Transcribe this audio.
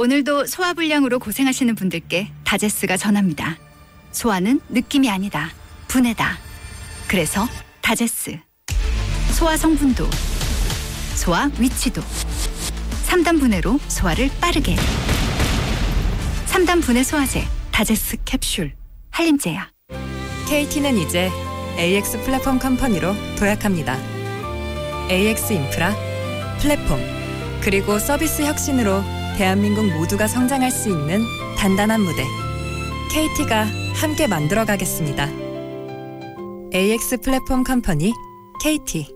오늘도 소화불량으로 고생하시는 분들께 다제스가 전합니다. 소화는 느낌이 아니다. 분해다. 그래서 다제스. 소화 성분도, 소화 위치도 3단 분해로 소화를 빠르게. 3단 분해 소화제 다제스 캡슐 한림제약. KT는 이제 AX 플랫폼 컴퍼니로 도약합니다. AX 인프라, 플랫폼, 그리고 서비스 혁신으로 대한민국 모두가 성장할 수 있는 단단한 무대. KT가 함께 만들어가겠습니다. AX 플랫폼 컴퍼니 KT.